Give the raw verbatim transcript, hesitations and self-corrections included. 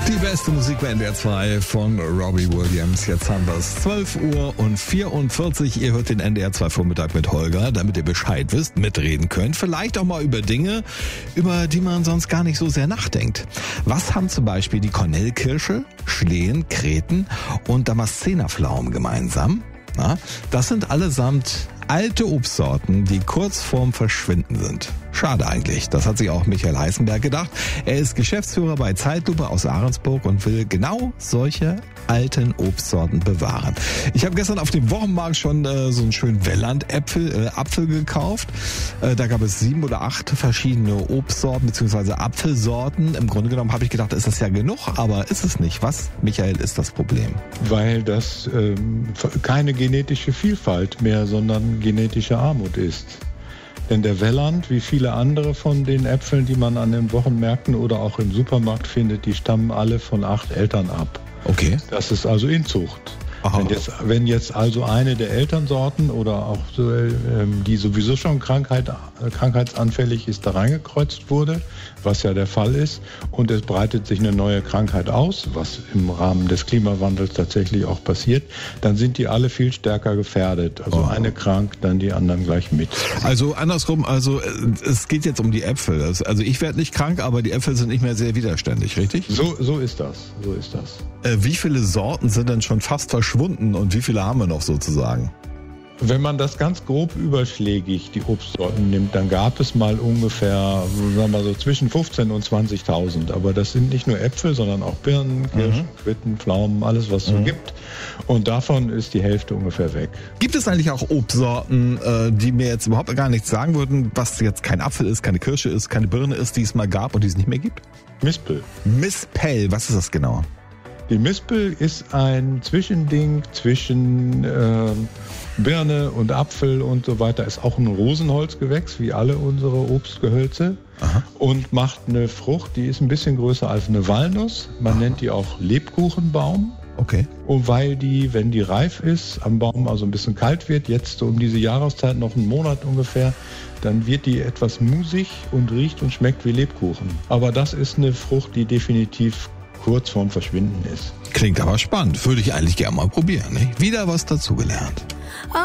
Die beste Musik bei N D R zwei von Robbie Williams. Jetzt haben wir es zwölf Uhr und vierundvierzig. Ihr hört den N D R zwei Vormittag mit Holger, damit ihr Bescheid wisst, mitreden könnt. Vielleicht auch mal über Dinge, über die man sonst gar nicht so sehr nachdenkt. Was haben zum Beispiel die Kornelkirsche, Schlehen, Kreten und Damaszenerpflaumen gemeinsam? Na, das sind allesamt alte Obstsorten, die kurz vorm Verschwinden sind. Schade eigentlich. Das hat sich auch Michael Heißenberg gedacht. Er ist Geschäftsführer bei Zeitlupe aus Ahrensburg und will genau solche alten Obstsorten bewahren. Ich habe gestern auf dem Wochenmarkt schon äh, so einen schönen Welland-Äpfel äh, Apfel gekauft. Äh, da gab es sieben oder acht verschiedene Obstsorten bzw. Apfelsorten. Im Grunde genommen habe ich gedacht, ist das ja genug, aber ist es nicht. Was, Michael, ist das Problem? Weil das ähm, keine genetische Vielfalt mehr, sondern genetische Armut ist. Denn der Welland, wie viele andere von den Äpfeln, die man an den Wochenmärkten oder auch im Supermarkt findet, die stammen alle von acht Eltern ab. Okay. Das ist also Inzucht. Wenn jetzt, wenn jetzt also eine der Elternsorten oder auch so, ähm, die sowieso schon Krankheit, äh, krankheitsanfällig ist, da reingekreuzt wurde, was ja der Fall ist, und es breitet sich eine neue Krankheit aus, was im Rahmen des Klimawandels tatsächlich auch passiert, dann sind die alle viel stärker gefährdet. Also oh. eine krank, dann die anderen gleich mit. Also andersrum, also es geht jetzt um die Äpfel. Also ich werde nicht krank, aber die Äpfel sind nicht mehr sehr widerständig, richtig? So, so ist das. So ist das. Äh, wie viele Sorten sind denn schon fast verschwunden und wie viele haben wir noch sozusagen? Wenn man das ganz grob überschlägig, die Obstsorten nimmt, dann gab es mal ungefähr, sagen wir mal so zwischen fünfzehntausend und zwanzigtausend. Aber das sind nicht nur Äpfel, sondern auch Birnen, Kirschen, mhm. Quitten, Pflaumen, alles was es mhm. so gibt. Und davon ist die Hälfte ungefähr weg. Gibt es eigentlich auch Obstsorten, die mir jetzt überhaupt gar nichts sagen würden, was jetzt kein Apfel ist, keine Kirsche ist, keine Birne ist, die es mal gab und die es nicht mehr gibt? Mispel. Mispel, was ist das genau? Die Mispel ist ein Zwischending zwischen äh, Birne und Apfel und so weiter. Ist auch ein Rosenholzgewächs, wie alle unsere Obstgehölze. Aha. Und macht eine Frucht, die ist ein bisschen größer als eine Walnuss. Man Aha. nennt die auch Lebkuchenbaum. Okay. Und weil die, wenn die reif ist, am Baum also ein bisschen kalt wird, jetzt so um diese Jahreszeit noch einen Monat ungefähr, dann wird die etwas musig und riecht und schmeckt wie Lebkuchen. Aber das ist eine Frucht, die definitiv kurz vorm Verschwinden ist. Klingt aber spannend. Würde ich eigentlich gerne mal probieren. Nicht? Wieder was dazugelernt.